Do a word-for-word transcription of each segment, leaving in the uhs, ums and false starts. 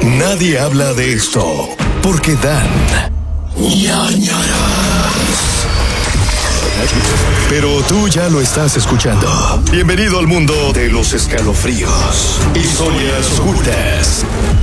Nadie habla de esto porque dan ñañaras. Pero tú ya lo estás escuchando. Bienvenido al mundo de los escalofríos, historias ocultas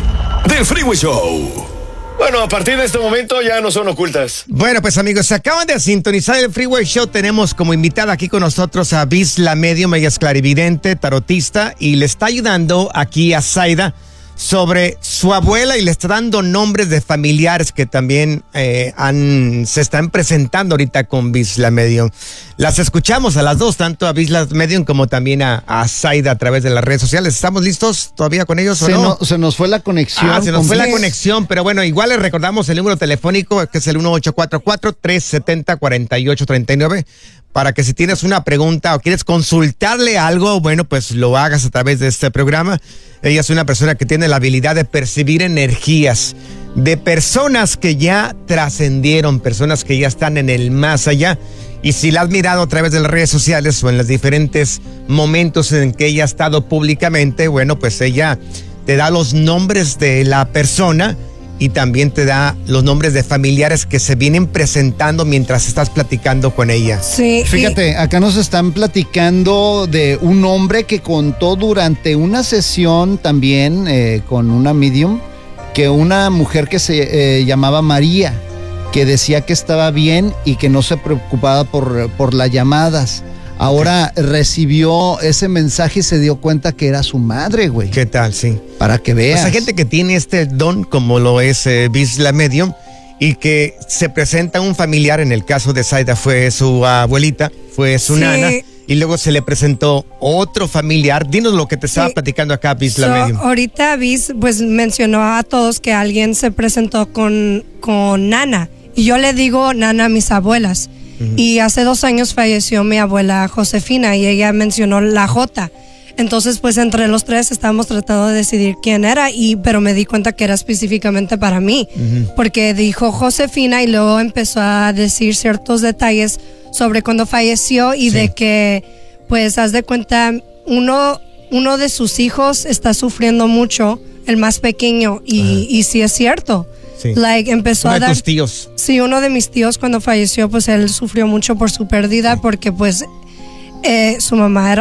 del Freeway Show. Bueno, a partir de este momento ya no son ocultas. Bueno, pues amigos, se acaban de sintonizar el Freeway Show. Tenemos como invitada aquí con nosotros a Biz, la medium. Ella es clarividente, tarotista, y le está ayudando aquí a Zaida sobre su abuela y le está dando nombres de familiares que también eh, han, se están presentando ahorita con Biz, la medium. Las escuchamos a las dos, tanto a Biz, la medium, como también a, a Zaida a través de las redes sociales. ¿Estamos listos todavía con ellos o se no? no? Se nos fue la conexión. Ah, se nos fue Biz. la conexión, pero bueno, igual les recordamos el número telefónico, que es el uno ocho cuatro cuatro, tres siete cero, cuatro ocho tres nueve, para que si tienes una pregunta o quieres consultarle algo, bueno, pues lo hagas a través de este programa. Ella es una persona que tiene la habilidad de percibir energías de personas que ya trascendieron, personas que ya están en el más allá. Y si la has mirado a través de las redes sociales o en los diferentes momentos en que ella ha estado públicamente, bueno, pues ella te da los nombres de la persona y también te da los nombres de familiares que se vienen presentando mientras estás platicando con ella. Sí. Fíjate, y... acá nos están platicando de un hombre que contó durante una sesión también eh, con una medium, que una mujer que se eh, llamaba María, que decía que estaba bien y que no se preocupaba por, por las llamadas. Ahora recibió ese mensaje y se dio cuenta que era su madre, güey. ¿Qué tal? Sí. Para que veas. Pues hay gente que tiene este don, como lo es eh, Biz, la medium, y que se presenta un familiar. En el caso de Zaida fue su abuelita, fue su Sí. nana, y luego se le presentó otro familiar. Dinos lo que te estaba Sí. platicando acá, Biz, So, la medium. ahorita Biz pues mencionó a todos que alguien se presentó con, con Nana. Y yo le digo Nana a mis abuelas. Uh-huh. Y hace dos años falleció mi abuela Josefina y ella mencionó la J. Entonces, pues entre los tres estábamos tratando de decidir quién era, y pero me di cuenta que era específicamente para mí, uh-huh. porque dijo Josefina y luego empezó a decir ciertos detalles sobre cuando falleció y sí. de que, pues, haz de cuenta, uno, uno de sus hijos está sufriendo mucho, el más pequeño, y, uh-huh. y sí es cierto. Sí. Like, empezó uno a de dar, tus tíos. Sí, uno de mis tíos cuando falleció, pues él sufrió mucho por su pérdida, porque pues eh, su mamá era